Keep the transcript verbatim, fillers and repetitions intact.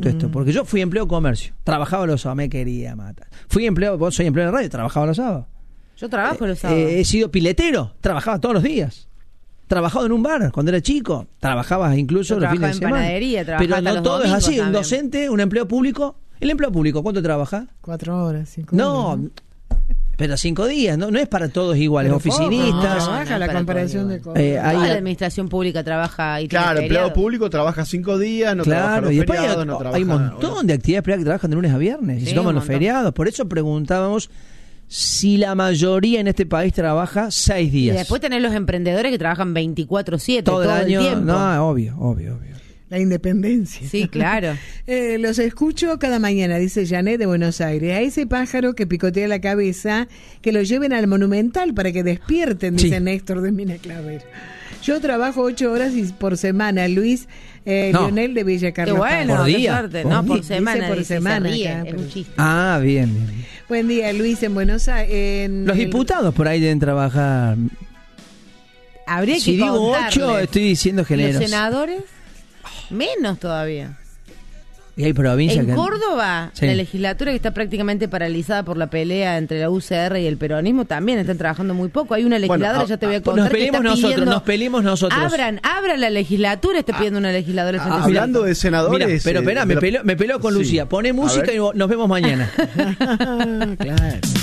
gusto esto, porque yo fui empleado de comercio, trabajaba los sábados, me quería matar. Fui empleado, vos soy empleado de radio, trabajaba los sábados. Yo trabajo Eh, los sábados. eh, he sido piletero, trabajaba todos los días. Trabajaba en un bar cuando era chico, trabajabas incluso Yo los fines de trabajaba en semana. panadería, trabajaba Pero hasta no los todo es domingos así, un también. docente, un empleo público. ¿El empleo público cuánto trabaja? Cuatro horas, cinco No, horas. ¿no? pero cinco días, no, no es para todos iguales, Pero poco, oficinistas. no, baja no, la para comparación todo de igual. cosas. Eh, hay- Toda la administración pública trabaja y tiene Claro, empleado feriados. público trabaja cinco días, no trabaja Claro, los y después hay, feriados, no hay trabaja... un montón de actividades privadas que trabajan de lunes a viernes y Sí, se toman un los montón. feriados. Por eso preguntábamos si la mayoría en este país trabaja seis Y días. después tenés los emprendedores que trabajan veinticuatro siete todo, todo, el año. tiempo. No, obvio, obvio, obvio. La independencia. Sí, claro. Eh, los escucho cada mañana, dice Janet de Buenos Aires. A ese pájaro que picotea la cabeza, que lo lleven al Monumental para que despierten, dice Sí. Néstor de Mina Claver. Yo trabajo ocho horas y por semana, Luis eh, No. Leonel de Villa Qué Carlos bueno, Por qué día. suerte. Por No, día. por Dice semana. por dice, se semana ríe, acá, es pero- un chiste. Ah, bien, bien. Buen día, Luis, en Buenos Aires. En Los el- diputados por ahí deben trabajar. Habría Si que digo contarles. ocho, estoy diciendo ¿Y los generoso. senadores? Menos todavía. Y hay provincias En que... Córdoba, Sí. la legislatura que está prácticamente paralizada por la pelea entre la U C R y el peronismo también están trabajando muy poco. Hay una legisladora, Bueno, ya te voy a Nos contar, que peleemos está nosotros, pidiendo, nos peleemos nosotros. abran, abran la legislatura, está pidiendo una legisladora. Ah, frente a hablando Cierto. de senadores... Mira, pero eh, espera, de me la- peleo, me peleo con Sí. Lucía. Pone A música ver. y nos vemos mañana. Claro.